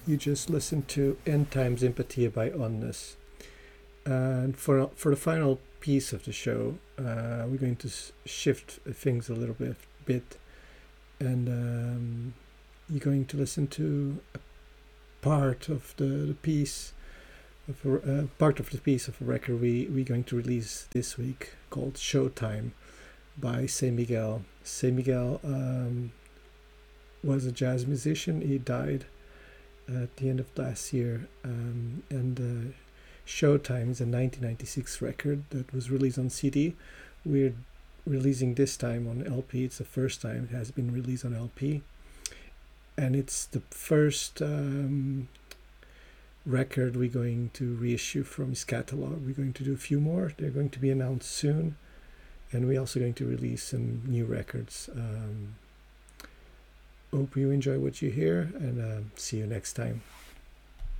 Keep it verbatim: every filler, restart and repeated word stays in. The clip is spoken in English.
You just listened to End Times Empathia by Onnes. And for for the final piece of the show, uh, we're going to shift things a little bit, bit and um, you're going to listen to a part of the, the piece, of a, uh, part of the piece of a record we, we're going to release this week called Showtime by Say Miguel. Say Miguel um, was a jazz musician. He died at the end of last year, um, and uh, Showtime is a nineteen ninety-six record that was released on C D. We're releasing this time on L P. It's the first time it has been released on L P, and it's the first um, record we're going to reissue from his catalog. We're going to do a few more. They're going to be announced soon, and we're also going to release some new records. Um, hope you enjoy what you hear, and uh, see you next time.